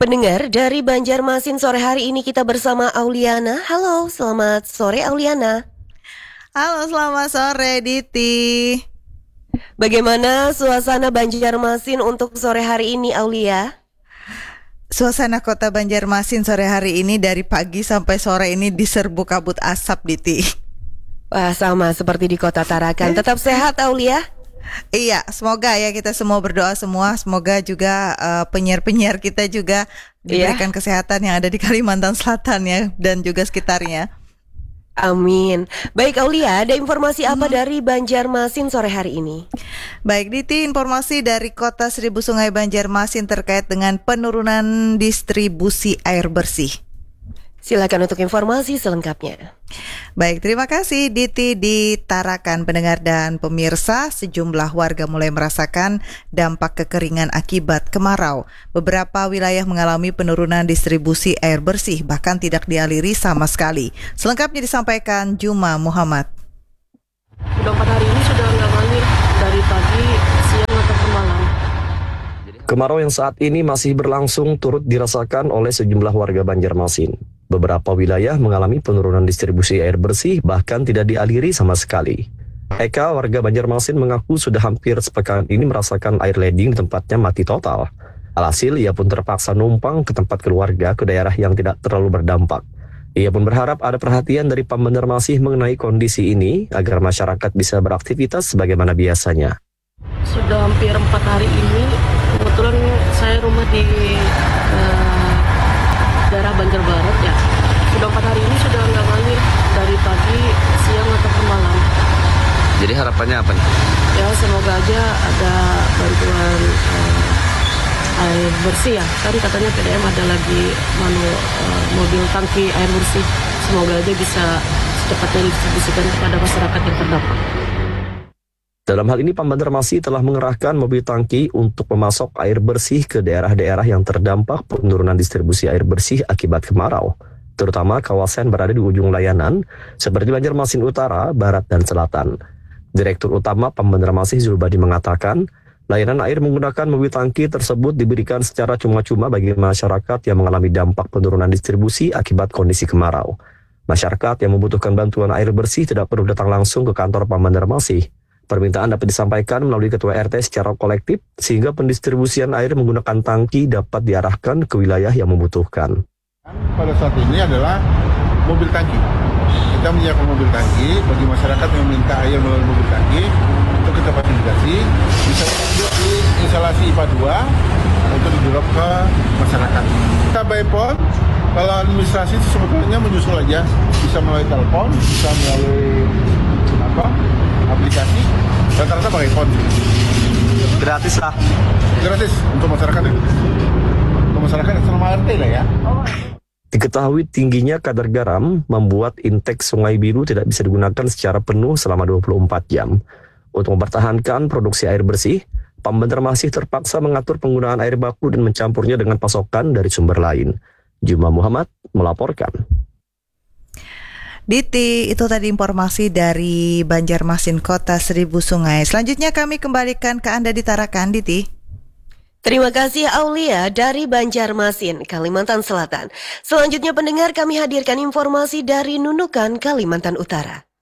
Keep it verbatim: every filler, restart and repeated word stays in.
Pendengar dari Banjarmasin sore hari ini kita bersama Auliana. Halo, selamat sore Auliana. Halo, selamat sore Diti. Bagaimana suasana Banjarmasin untuk sore hari ini Aulia? Suasana kota Banjarmasin sore hari ini dari pagi sampai sore ini diserbu kabut asap Diti. Wah, sama seperti di kota Tarakan. Tetap sehat Aulia? Iya, semoga ya kita semua berdoa semua. Semoga juga uh, penyiar-penyiar kita juga diberikan iya. kesehatan yang ada di Kalimantan Selatan ya dan juga sekitarnya. Amin. Baik Aulia, ada informasi apa hmm. dari Banjarmasin sore hari ini? Baik Diti, informasi dari Kota Seribu Sungai Banjarmasin terkait dengan penurunan distribusi air bersih. Silakan untuk informasi selengkapnya. Baik, terima kasih Diti. Di Tarakan, pendengar dan pemirsa, sejumlah warga mulai merasakan dampak kekeringan akibat kemarau. Beberapa wilayah mengalami penurunan distribusi air bersih, bahkan tidak dialiri sama sekali. Selengkapnya disampaikan Juma Muhammad. Sudah empat hari ini sudah nggak ngalir dari pagi, siang atau malam. Kemarau yang saat ini masih berlangsung turut dirasakan oleh sejumlah warga Banjarmasin. Beberapa wilayah mengalami penurunan distribusi air bersih bahkan tidak dialiri sama sekali. Eka, warga Banjarmasin, mengaku sudah hampir sepekan ini merasakan air leding di tempatnya mati total. Alhasil ia pun terpaksa numpang ke tempat keluarga ke daerah yang tidak terlalu berdampak. Ia pun berharap ada perhatian dari Pam Banjarmasin mengenai kondisi ini agar masyarakat bisa beraktivitas sebagaimana biasanya. Sudah hampir empat hari ini, kebetulan saya rumah di uh, daerah Banjar Barat ya. Sudah empat hari ini sudah nggak ngalir dari pagi, siang atau malam. Jadi harapannya apa nih? Ya semoga aja ada bantuan uh, air bersih ya. Kan katanya P D M ada lagi manu, uh, mobil tangki air bersih. Semoga aja bisa secepatnya didistribusikan kepada masyarakat yang terdampak. Dalam hal ini Pam Banjarmasin telah mengerahkan mobil tangki untuk memasok air bersih ke daerah-daerah yang terdampak penurunan distribusi air bersih akibat kemarau, terutama kawasan berada di ujung layanan seperti Banjarmasin Utara, Barat, dan Selatan. Direktur Utama Pam Banjarmasin Zulbadi mengatakan, layanan air menggunakan mobil tangki tersebut diberikan secara cuma-cuma bagi masyarakat yang mengalami dampak penurunan distribusi akibat kondisi kemarau. Masyarakat yang membutuhkan bantuan air bersih tidak perlu datang langsung ke kantor Pam Banjarmasin. Permintaan dapat disampaikan melalui Ketua R T secara kolektif, sehingga pendistribusian air menggunakan tangki dapat diarahkan ke wilayah yang membutuhkan. Pada saat ini adalah mobil tangki. Kita menyiapkan mobil tangki bagi masyarakat yang meminta air melalui mobil tangki untuk kita fasilitasi. Bisa di instalasi I P A dua untuk di-drop ke masyarakat. Kita by phone, kalau administrasi sebetulnya menyusul aja. Bisa melalui telepon, bisa melalui apa? aplikasi, rata-rata pakai phone. Gratis lah. Gratis untuk masyarakat ya. Untuk masyarakat selama R T lah ya. Diketahui tingginya kadar garam membuat intake Sungai Biru tidak bisa digunakan secara penuh selama dua puluh empat jam. Untuk mempertahankan produksi air bersih, Pam Banjarmasin terpaksa mengatur penggunaan air baku dan mencampurnya dengan pasokan dari sumber lain. Juma Muhammad melaporkan. Diti, itu tadi informasi dari Banjarmasin Kota Seribu Sungai. Selanjutnya kami kembalikan ke Anda di Tarakan, Diti. Terima kasih Aulia dari Banjarmasin, Kalimantan Selatan. Selanjutnya pendengar, kami hadirkan informasi dari Nunukan, Kalimantan Utara.